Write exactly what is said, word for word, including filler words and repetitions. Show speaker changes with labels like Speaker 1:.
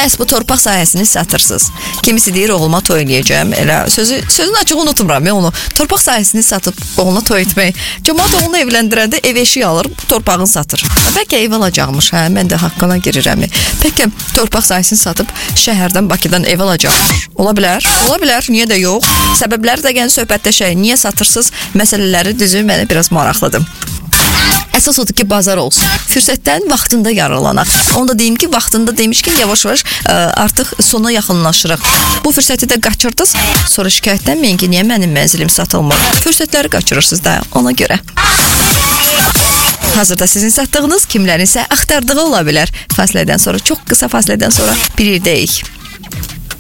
Speaker 1: məhz bu torpaq sahəsini satırsınız. Kimisi deyir oğluma toy eləyəcəm. Elə sözü sözün açıq unutmuram mən onu. Torpaq sahəsini satıb oğluna toy etmək. Cəmaət oğlunu evləndirəndə ev eşiyi alır, torpağını satır. Bəlkə ev alacaqmış, hə, mən də haqqına girirəm. Bəlkə torpaq sahəsini satıb şəhərdən, Bakıdan ev alacaqmış. Ola bilər, ola bilər, niyə də yox? Səbəbləri də gəlin söhbətləşək. Niyə satırsınız? Məsələləri düzü mənə biraz maraqlıdır. Əsas odur ki, bazar olsun. Fürsətdən vaxtında yararlanaq. Onu da deyim ki, vaxtında demişkin yavaş-yavaş artıq sona yaxınlaşırıq. Bu fürsəti də qaçırdınız, sonra şikayətlənməyin ki, niyə mənim mənzilim satılmır? Fürsətləri qaçırırsınız da ona görə. Hazırda sizin satdığınız kimlərinsə axtardığı ola bilər. Fasilədən sonra, çox qısa fasilədən sonra bilirdəyik.